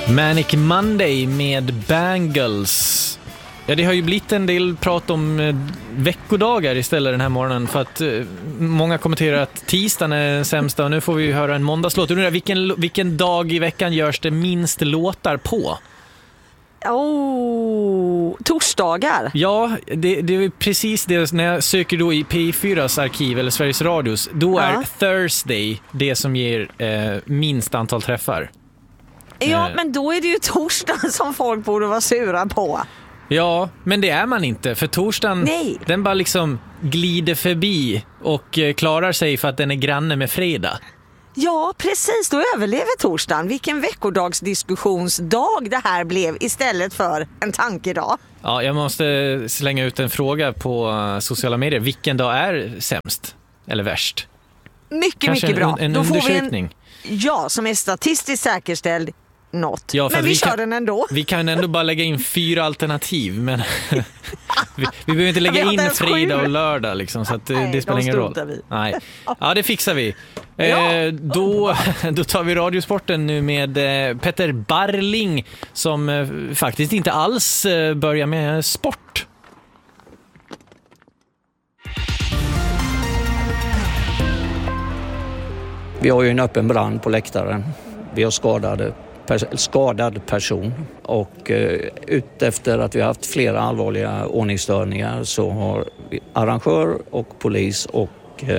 Manic Monday med Bangles. Ja, det har ju blivit en del prat om veckodagar istället den här morgonen, för att många kommenterar att tisdagen är den sämsta, och nu får vi ju höra en måndagslåt. Vilken dag i veckan görs det minst låtar på? Torsdagar. Ja, det är precis det. När jag söker då i P4s arkiv eller Sveriges Radios, då är Thursday det som ger minst antal träffar. Ja, men då är det ju torsdagen som folk borde vara sura på. Ja, men det är man inte. För torsdagen, den bara liksom glider förbi och klarar sig för att den är granne med fredag. Ja, precis. Då överlever torsdagen. Vilken veckodagsdiskussionsdag det här blev istället för en tankedag. Ja, jag måste slänga ut en fråga på sociala medier. Vilken dag är sämst eller värst? Mycket bra. En då undersökning. Får vi som är statistiskt säkerställd något. Ja, men vi kör den ändå. Vi kan ändå bara lägga in 4 alternativ, men vi behöver inte lägga in fredag och lördag liksom, så att det spelar ingen roll. Nej. Ja, det fixar vi. Då tar vi Radiosporten nu med Petter Barling, som faktiskt inte alls börjar med sport. Vi har ju en öppen brand på läktaren. Vi har skadad person, och utefter att vi har haft flera allvarliga ordningsstörningar så har arrangör och polis och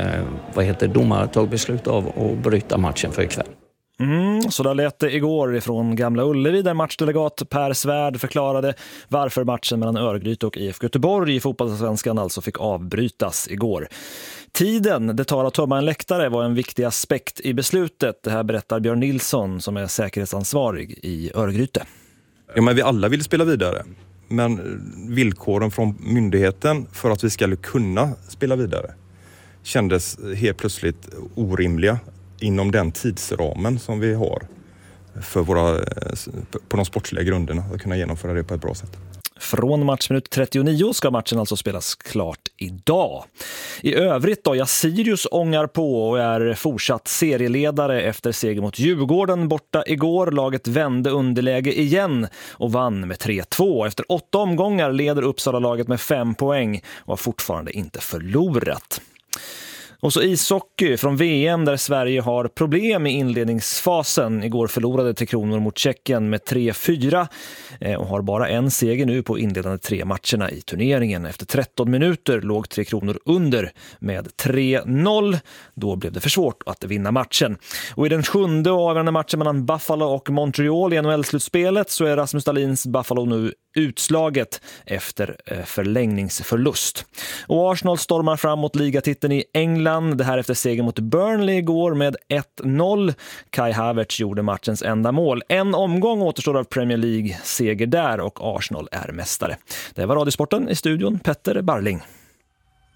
domare tagit beslut av att bryta matchen för ikväll. Så där lät det igår ifrån Gamla Ullevi, där matchdelegat Per Svärd förklarade varför matchen mellan Örgryte och IFK Göteborg i fotbollssvenskan alltså fick avbrytas igår. Tiden det tar att tömma en läktare var en viktig aspekt i beslutet. Det här berättar Björn Nilsson, som är säkerhetsansvarig i Örgryte. Ja, men vi alla vill spela vidare. Men villkoren från myndigheten för att vi ska kunna spela vidare kändes helt plötsligt orimliga inom den tidsramen som vi har för på de sportsliga grunderna att kunna genomföra det på ett bra sätt. Från matchminut 39 ska matchen alltså spelas klart idag. I övrigt då, Sirius ångar på och är fortsatt serieledare efter seger mot Djurgården borta igår. Laget vände underläge igen och vann med 3-2. Efter 8 omgångar leder Uppsala-laget med 5 poäng och har fortfarande inte förlorat. Och så ishockey från VM, där Sverige har problem i inledningsfasen. Igår förlorade Tre Kronor mot Tjeckien med 3-4 och har bara en seger nu på inledande 3 matcherna i turneringen. Efter 13 minuter låg Tre Kronor under med 3-0. Då blev det för svårt att vinna matchen. Och i den 7:e och avgörande matchen mellan Buffalo och Montreal i NHL-slutspelet så är Rasmus Dahlins Buffalo nu utslaget efter förlängningsförlust. Och Arsenal stormar fram mot ligatiteln i England. Det här efter seger mot Burnley igår med 1-0. Kai Havertz gjorde matchens enda mål. En omgång återstår av Premier League, seger där, och Arsenal är mästare. Det var Radiosporten, i studion Petter Barling.